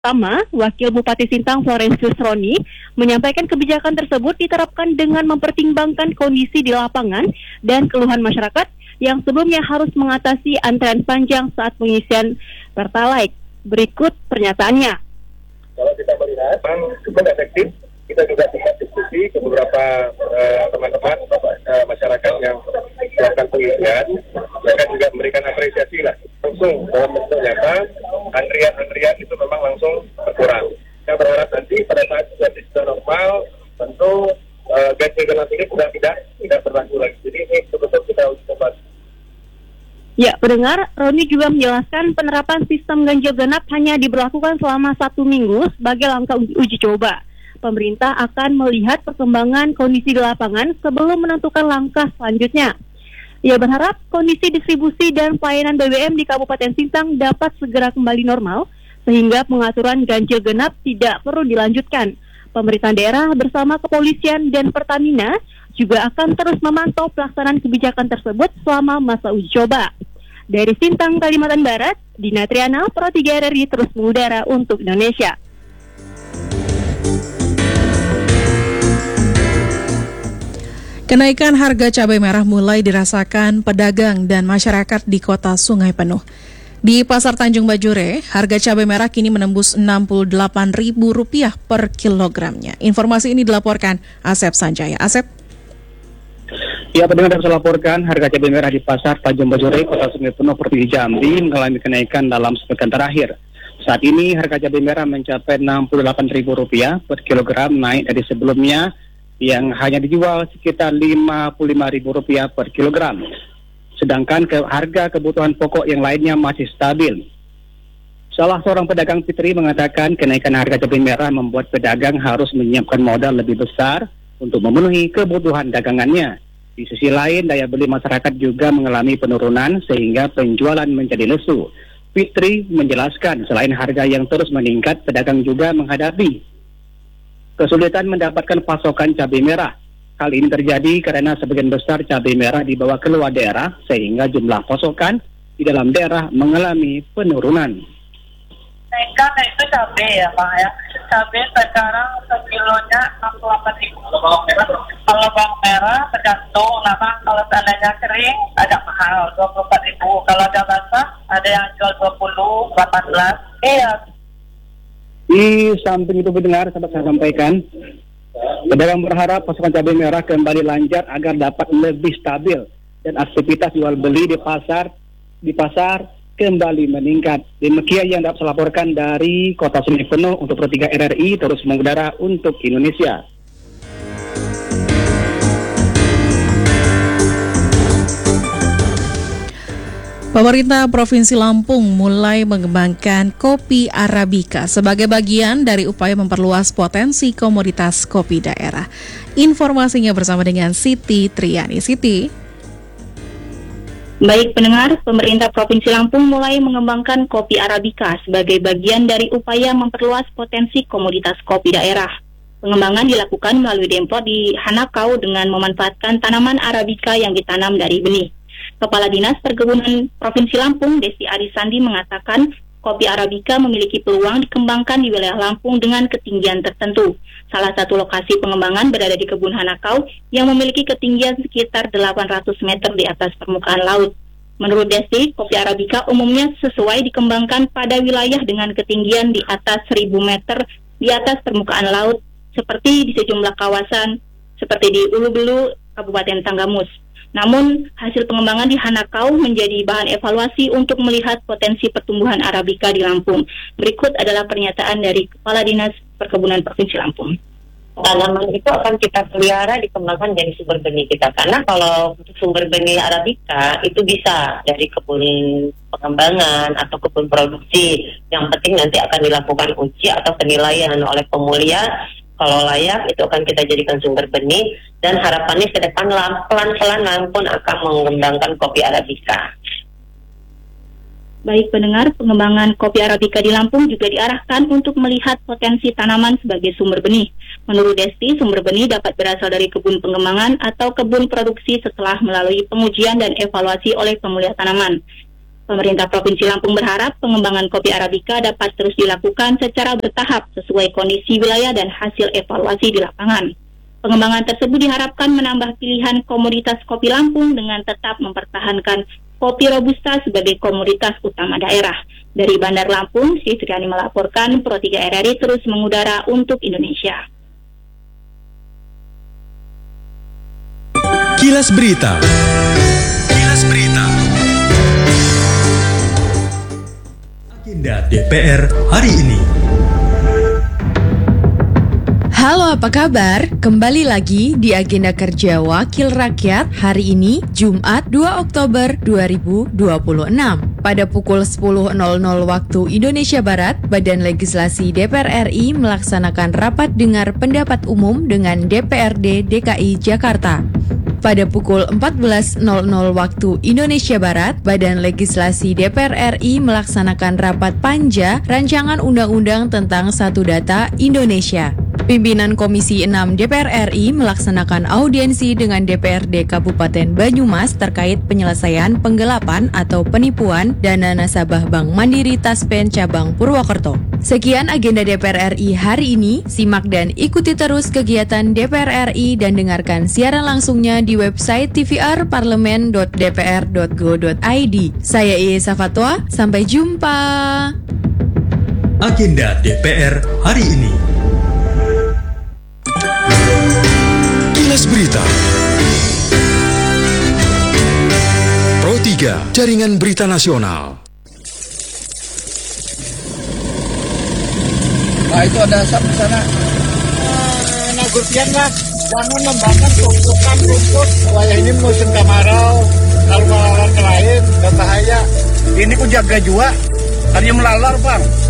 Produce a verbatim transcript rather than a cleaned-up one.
Pertama, Wakil Bupati Sintang Florentius Roni menyampaikan kebijakan tersebut diterapkan dengan mempertimbangkan kondisi di lapangan dan keluhan masyarakat yang sebelumnya harus mengatasi antrean panjang saat pengisian Pertalite. Berikut pernyataannya. Kalau kita melihat, memang cukup efektif. Kita juga sempat diskusi ke beberapa uh, teman-teman uh, masyarakat yang melakukan pengisian. Mereka juga memberikan apresiasi lah. Langsung dalam bentuk nyata, antrian-antrian itu memang langsung berkurang. Saya berharap nanti pada saat situasi sudah normal, tentu uh, ganjil genap ini sudah tidak tidak berlaku lagi. Jadi ini betul-betul kita harus coba. Ya, pendengar, Roni juga menjelaskan penerapan sistem ganjil genap hanya diberlakukan selama satu minggu sebagai langkah uji coba. Pemerintah akan melihat perkembangan kondisi di lapangan sebelum menentukan langkah selanjutnya. Ia berharap kondisi distribusi dan pelayanan B B M di Kabupaten Sintang dapat segera kembali normal, sehingga pengaturan ganjil genap tidak perlu dilanjutkan. Pemerintah daerah bersama kepolisian dan Pertamina juga akan terus memantau pelaksanaan kebijakan tersebut selama masa uji coba. Dari Sintang, Kalimantan Barat, Dina Triana, Pro tiga R R I terus mengudara untuk Indonesia. Kenaikan harga cabai merah mulai dirasakan pedagang dan masyarakat di kota Sungai Penuh. Di Pasar Tanjung Bajure, harga cabai merah kini menembus enam puluh delapan ribu rupiah per kilogramnya. Informasi ini dilaporkan Asep Sanjaya. Asep. Ya, pendengar dapat laporkan harga cabai merah di Pasar Tanjung Bajure, kota Sungai Penuh, Provinsi Jambi mengalami kenaikan dalam sepekan terakhir. Saat ini harga cabai merah mencapai enam puluh delapan ribu rupiah per kilogram, naik dari sebelumnya yang hanya dijual sekitar lima puluh lima ribu rupiah per kilogram. Sedangkan ke harga kebutuhan pokok yang lainnya masih stabil. Salah seorang pedagang Fitri mengatakan kenaikan harga cabai merah membuat pedagang harus menyiapkan modal lebih besar untuk memenuhi kebutuhan dagangannya. Di sisi lain, daya beli masyarakat juga mengalami penurunan sehingga penjualan menjadi lesu. Fitri menjelaskan selain harga yang terus meningkat, pedagang juga menghadapi kesulitan mendapatkan pasokan cabai merah. Hal ini terjadi karena sebagian besar cabai merah dibawa keluar daerah sehingga jumlah pasokan di dalam daerah mengalami penurunan. Naikkan itu cabai ya Pak ya. Cabai sekarang sekilonya enam puluh delapan ribu. Kalau bawang merah tergantung, nah kalau seandainya kering agak mahal dua puluh empat ribu. Kalau ada basah ada yang jual dua puluh, delapan belas. Iya. Di samping itu pendengar, sempat saya sampaikan, pedagang berharap pasokan cabai merah kembali lancar agar dapat lebih stabil dan aktivitas jual beli di pasar di pasar kembali meningkat. Demikian yang dapat saya laporkan dari Kota Sungai Penuh untuk Pro tiga R R I terus mengudara untuk Indonesia. Pemerintah Provinsi Lampung mulai mengembangkan kopi Arabica sebagai bagian dari upaya memperluas potensi komoditas kopi daerah. Informasinya bersama dengan Siti Triani. Siti. Baik pendengar, pemerintah Provinsi Lampung mulai mengembangkan kopi Arabica sebagai bagian dari upaya memperluas potensi komoditas kopi daerah. Pengembangan dilakukan melalui dempot di Hanakau dengan memanfaatkan tanaman Arabica yang ditanam dari benih. Kepala Dinas Perkebunan Provinsi Lampung, Desi Arisandi, mengatakan kopi Arabica memiliki peluang dikembangkan di wilayah Lampung dengan ketinggian tertentu. Salah satu lokasi pengembangan berada di Kebun Hanakau yang memiliki ketinggian sekitar delapan ratus meter di atas permukaan laut. Menurut Desi, kopi Arabica umumnya sesuai dikembangkan pada wilayah dengan ketinggian di atas seribu meter di atas permukaan laut, seperti di sejumlah kawasan seperti di Ulu Belu, Kabupaten Tanggamus. Namun, hasil pengembangan di Hanakau menjadi bahan evaluasi untuk melihat potensi pertumbuhan Arabica di Lampung. Berikut adalah pernyataan dari Kepala Dinas Perkebunan Provinsi Lampung. Tanaman itu akan kita pelihara dikembangkan jadi sumber benih kita. Karena kalau sumber benih Arabica itu bisa dari kebun pengembangan atau kebun produksi. Yang penting nanti akan dilakukan uji atau penilaian oleh pemulia. Kalau layak itu akan kita jadikan sumber benih dan harapannya ke depan pelan-pelan Lampung akan mengembangkan kopi Arabica. Baik pendengar, pengembangan kopi Arabica di Lampung juga diarahkan untuk melihat potensi tanaman sebagai sumber benih. Menurut Desti, sumber benih dapat berasal dari kebun pengembangan atau kebun produksi setelah melalui pengujian dan evaluasi oleh pemulia tanaman. Pemerintah Provinsi Lampung berharap pengembangan kopi Arabica dapat terus dilakukan secara bertahap sesuai kondisi wilayah dan hasil evaluasi di lapangan. Pengembangan tersebut diharapkan menambah pilihan komoditas kopi Lampung dengan tetap mempertahankan kopi Robusta sebagai komoditas utama daerah. Dari Bandar Lampung, Sitriani melaporkan, Pro tiga R R I terus mengudara untuk Indonesia. Kilas Berita. Kilas Berita. Agenda D P R hari ini. Halo, apa kabar? Kembali lagi di agenda kerja Wakil Rakyat hari ini, Jumat dua Oktober dua ribu dua puluh enam. Pada pukul sepuluh waktu Indonesia Barat, Badan Legislasi D P R R I melaksanakan rapat dengar pendapat umum dengan D P R D D K I Jakarta. Pada pukul empat belas waktu Indonesia Barat, Badan Legislasi D P R R I melaksanakan rapat panja Rancangan Undang-Undang tentang Satu Data Indonesia. Pimpinan Komisi enam D P R R I melaksanakan audiensi dengan D P R D Kabupaten Banyumas terkait penyelesaian penggelapan atau penipuan dana nasabah Bank Mandiri Taspen Cabang Purwokerto. Sekian agenda D P R R I hari ini. Simak dan ikuti terus kegiatan D P R R I dan dengarkan siaran langsungnya di website t v r parlemen dot d p r dot go dot i d. Saya Iesa Fatwa, sampai jumpa. Agenda D P R hari ini. Kilas Berita. Pro tiga, Jaringan Berita Nasional. Nah, itu ada asap di sana. Nah, Gurpian lah, jangan membakar tumpukan rumput. Wilayah ini musim kemarau, kalau melawan ke lain, berbahaya. Ini ku jaga juga, tadi melalar bang.